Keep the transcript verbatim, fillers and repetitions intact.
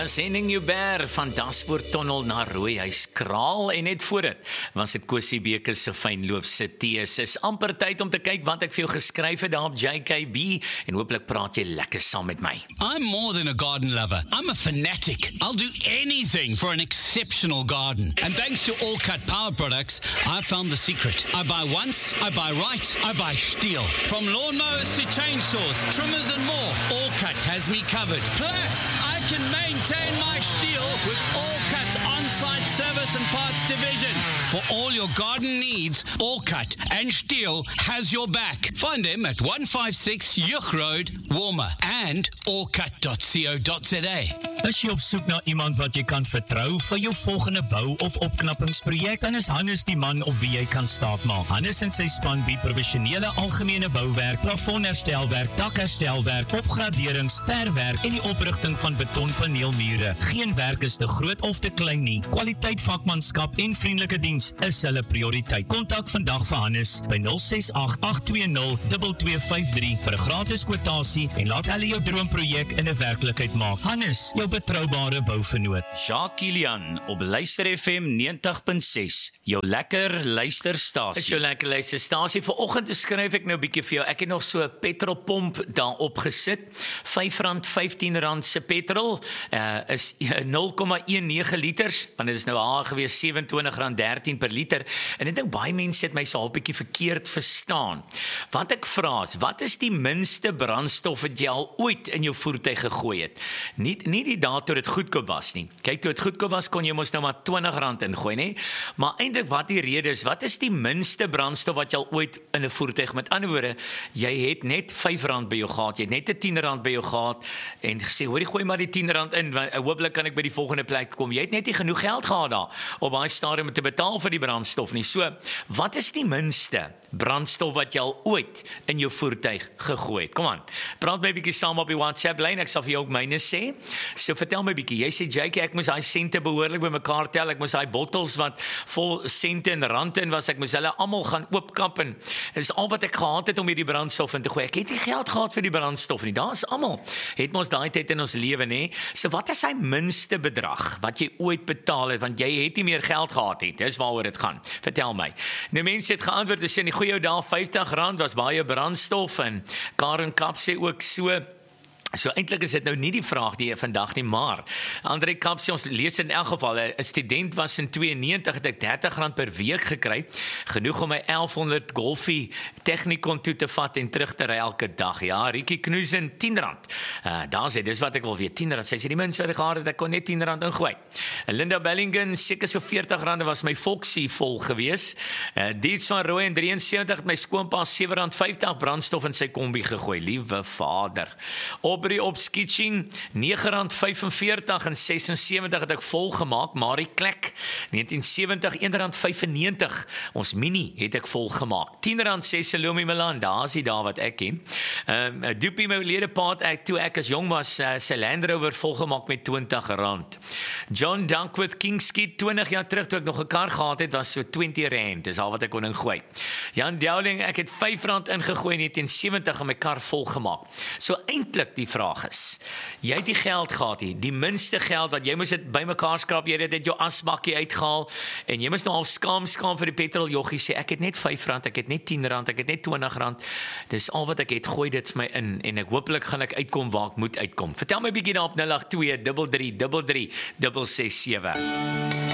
was Henning Joubert van Daspoorttunnel na Rooihuis Kraal en net voor dit was dit Kosie Beker se fynloopse tees. Is amper tyd om te kyk wat ek vir jou geskryf het daar op J K B en hooplik praat jy lekker saam met my. I'm more than a garden lover. I'm a fanatic. I'll do anything for an exceptional garden. And thanks to All Cut Power Products, I found the secret. I buy once, I buy right, I buy steel. From lawnmowers to chainsaws, trimmers and more, All Cut has me covered. Plus, I can maintain my steel with All Cut's on-site service and parts division. For all your garden needs, All Cut and Steel has your back. Find them at one five six Juk Road, Warmer and all cut dot co dot za. As jy op soek na iemand wat jy kan vertrou vir jou volgende bou- of opknappingsprojek, dan is Hannes die man op wie jy kan staatmaak. Hannes en sy span bied professionele algemene bouwerk, plafonherstelwerk, dakherstelwerk, opgraderings, verwerk en die oprigting van betonpaneelmure. Geen werk is te groot of te klein nie. Kwaliteit, vakmanskap en vriendelike diens is hulle prioriteit. Kontak vandag vir Hannes by nul ses agt agt twee nul twee twee vyf drie vir 'n gratis kwotasie en laat hulle jou droomprojek in 'n werklikheid maak. Hannes, jou betroubare bouvernoot. Jacques Kilian op Luister F M negentig punt ses, jou lekker luisterstasie. Is jou lekker luisterstasie. Vanoggend skryf ek nou 'n bietjie vir jou. Ek het nog so 'n petrolpomp daar opgesit. vyf rand vyftien rand se petrol uh, is nul komma negen liters, want dit is nou haar gewees sewe en twintig rand dertien per liter. En ek dink baie mense het my so 'n bietjie verkeerd verstaan. Wat ek vra is, wat is die minste brandstof wat jy al ooit in jou voertuig gegooi het? Nie, nie die dae toe dit goedkoop was nie. Kyk, toe dit goedkoop was, kon jy mos nou maar twintig rand ingooi, nie? Maar eintlik wat die rede is, wat is die minste brandstof wat jy al ooit in 'n voertuig, met ander woorde, jy het net vyf rand by jou gehad, jy het net 'n tien rand by jou gehad, en gesê, hoor, gooi maar die tien rand in, want hooplik kan ek by die volgende plek kom. Jy het net nie genoeg geld gehad daar, op daai stadium te betaal vir die brandstof nie. So, wat is die minste brandstof wat jy al ooit in jou voertuig gegooi het? Kom aan, praat my 'n bietjie saam op die WhatsApp lyn, ek sal vir jou ook myne sê. So vertel my 'n bietjie, jy sê J K, ek moes daai sente behoorlik bymekaar tel, ek moes daai bottels wat vol sente en rande in was, ek moes hulle almal gaan oopkap en dis al wat ek gehad het om hierdie brandstof in te gooi. Ek het nie geld gehad vir die brandstof nie. Daar's almal. Het mos daai tyd in ons lewe, nê? So wat is hy minste bedrag wat jy ooit betaal het, want jy het nie meer geld gehad het. Dis waaroor dit gaan. Vertel my. Nou mense het geantwoord, dis in die goeie dae vyftig rand was baie brandstof en Karen Kap sê ook so. So eintlik is dit nou nie die vraag die vandag nie, maar André Kap sê ons lees in elk geval, 'n student was in tweeënnegentig het ek dertig rand per week gekry, genoeg om my elfhonderd Golfie Technikon toe te vat en terug te ry elke dag. Ja, Rikie Knoesen tien rand. Uh, daar sê, dis wat ek wil weet, tien rand. Sy sê die minste wat ek gehad het, ek kon net tien rand ingooi. Linda Bellingen, seker so veertig rand was my Foxie vol gewees. Uh, Diets van Rooi en drie en sewentig het my skoonpa sewe rand vyftig brandstof in sy kombi gegooi. Liewe vader. Op Aubrey op Skitching, nege rand vyfenveertig en ses en sewentig het ek vol gemaak. Marie Klek, negentien sewentig, een rand vyfennegentig. Ons mini het ek vol gemaak. tien rand sê Salome Milan, daar is die daar wat ek ken. Um, Doopie, my ledepaat, ek, toe ek as jong was, uh, sy Land Rover vol gemaak met twintig rand. John Dunkworth, Kingskid, twintig jaar terug, toe ek nog 'n kar gehad het, was so twintig rand, dis al wat ek kon ingooi. Jan Dowling, ek het vyf rand ingegooi, negentien sewentig en my kar vol gemaak. So eintlik die vraag is, jy het die geld gehad hier, die minste geld wat jy moes dit bymekaar skrap, jy het dit jou asbakkie uitgehaal, en jy moes nou al skaam skaam vir die petrol joggie sê, ek het net vyf rand, ek het net tien rand, ek het net twintig rand, dis al wat ek het, gooi dit vir my in, en ek hopelik gaan ek uitkom waar ek moet uitkom. Vertel my bietjie daar op nul agt twee, drie drie drie drie, ses ses sewe.